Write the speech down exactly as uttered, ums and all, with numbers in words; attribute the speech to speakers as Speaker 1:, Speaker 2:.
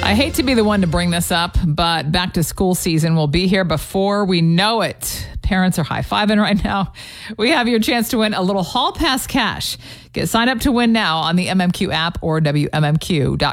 Speaker 1: I hate to be the one to bring this up, but back to school season will be here before we know it. Parents are high-fiving right now. We have your chance to win a little Hall Pass cash. Get signed up to win now on the M M Q app or W M M Q dot com.